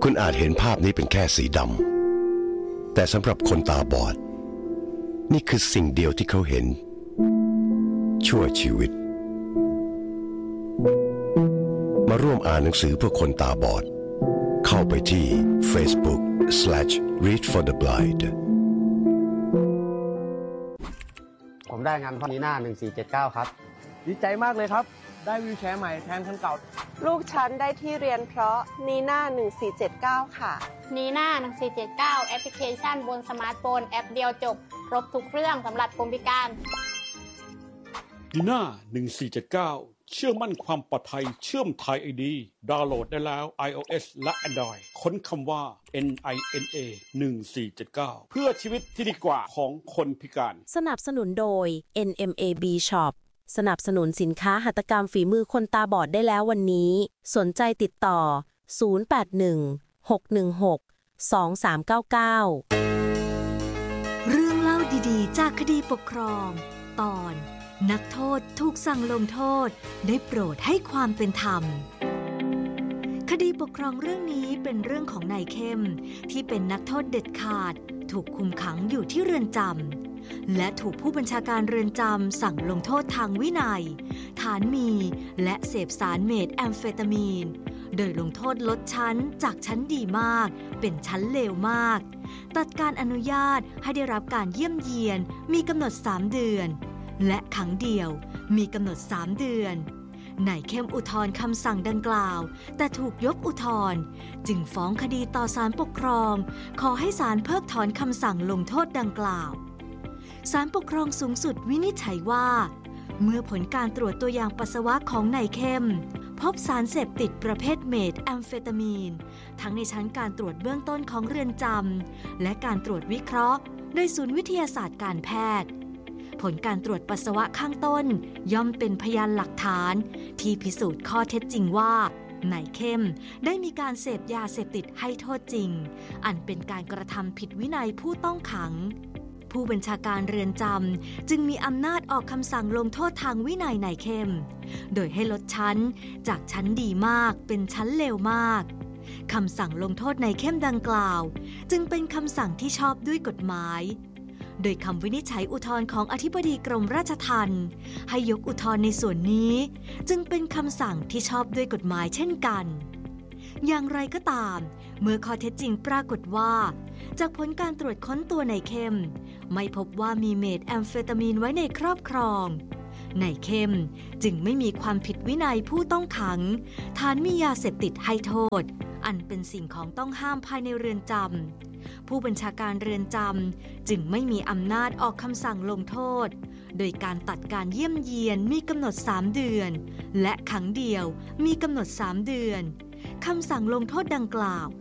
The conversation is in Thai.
คุณอาจเห็นภาพนี้เป็นแค่สีดำแต่สำหรับคนตาบอดนี่คือสิ่งเดียวที่เขาเห็นชั่วชีวิตมาร่วมอ่านหนังสือเพื่อคนตาบอดเข้าไปที่ Facebook/Read for the Blind ผมได้งานพอนีน่า1479ครับดีใจมากเลยครับได้วีลแชร์ใหม่แทนคันเก่าลูกฉันได้ที่เรียนเพราะนีน่า1479ค่ะนีน่า1479แอปพลิเคชันบนสมาร์ทโฟนแอปเดียวจบครบทุกเรื่องสำหรับคนพิการนีน่า1479เชื่อมั่นความปลอดภัยเชื่อมไทย ID ดาวน์โหลดได้แล้ว iOS และ Android ค้นคำว่า NINA 1479เพื่อชีวิตที่ดีกว่าของคนพิการสนับสนุนโดย NMAB Shop สนับสนุนสินค้าหัตถกรรมฝีมือคนตาบอดได้แล้ววันนี้สนใจติดต่อ0816162399 เรื่องเล่าดีๆจากคดีปกครองตอนนักโทษถูกสั่งลงโทษได้โปรดให้ความเป็นธรรมคดีปกครองเรื่องนี้เป็นเรื่องของนายเข้มที่เป็นนักโทษเด็ดขาดถูกคุมขังอยู่ที่เรือนจำและถูกผู้บัญชาการเรือนจำสั่งลงโทษทางวินัยฐานมีและเสพสารเมทแอมเฟตามีนโดยลงโทษลดชั้นจากชั้นดีมากเป็นชั้นเลวมากตัดการอนุญาตให้ได้รับการเยี่ยมเยียนมีกำหนด3 เดือนและขังเดี่ยวมีกำหนด3 เดือนนายเข้มอุทธรณ์คำสั่งดังกล่าวแต่ถูกยกอุทธรณ์จึงฟ้องคดีต่อศาลปกครองขอให้ศาลเพิกถอนคำสั่งลงโทษดังกล่าวศาลปกครองสูงสุดวินิจฉัยว่าเมื่อผลการตรวจตัวอย่างปัสสาวะของนายเข้มพบสารเสพติดประเภทเมทแอมเฟตามีนทั้งในชั้นการตรวจเบื้องต้นของเรือนจำและการตรวจวิเคราะห์โดยศูนย์วิทยาศาสตร์การแพทย์ผลการตรวจปัสสาวะข้างต้นย่อมเป็นพยานหลักฐานที่พิสูจน์ข้อเท็จจริงว่านายเข้มได้มีการเสพยาเสพติดให้โทษจริงอันเป็นการกระทำผิดวินัยผู้ต้องขังผู้บัญชาการเรือนจำจึงมีอำนาจออกคำสั่งลงโทษทางวินัยนายเข้มโดยให้ลดชั้นจากชั้นดีมากเป็นชั้นเลวมากคำสั่งลงโทษนายเข้มดังกล่าวจึงเป็นคำสั่งที่ชอบด้วยกฎหมายโดยคำวินิจฉัยอุทธรณ์ของอธิบดีกรมราชทัณฑ์ให้ยกอุทธรณ์ในส่วนนี้จึงเป็นคำสั่งที่ชอบด้วยกฎหมายเช่นกันอย่างไรก็ตามเมื่อข้อเท็จจริงปรากฏว่าจากผลการตรวจค้นตัวนายเข้มไม่พบว่ามีเมทแอมเฟตามีนไว้ในครอบครองนายเข้มจึงไม่มีความผิดวินัยผู้ต้องขังฐานมียาเสพติดให้โทษอันเป็นสิ่งของต้องห้ามภายในเรือนจำผู้บัญชาการเรือนจำจึงไม่มีอำนาจออกคำสั่งลงโทษโดยการตัดการเยี่ยมเยียนมีกำหนด3 เดือนและขังเดี่ยวมีกำหนด3 เดือนคำสั่งลงโทษดังกล่าว